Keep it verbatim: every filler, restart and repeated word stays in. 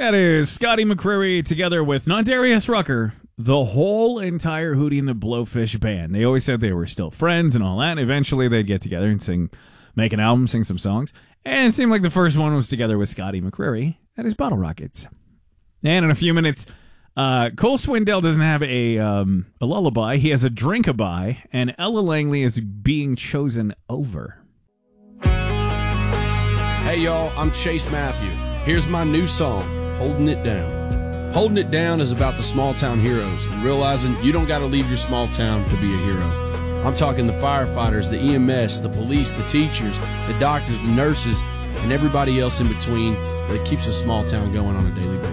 That is Scotty McCreery together with Nondarius Rucker, the whole entire Hootie and the Blowfish band. They always said they were still friends and all that. Eventually, they'd get together and sing, make an album, sing some songs. And it seemed like the first one was together with Scotty McCreery at his Bottle Rockets. And in a few minutes, uh, Cole Swindell doesn't have a um, a lullaby. He has a drink-a-bye, and Ella Langley is being chosen over. Hey, y'all, I'm Chase Matthew. Here's my new song, Holding It Down. Holding It Down is about the small town heroes and realizing you don't got to leave your small town to be a hero. I'm talking the firefighters, the E M S, the police, the teachers, the doctors, the nurses, and everybody else in between that keeps a small town going on a daily basis.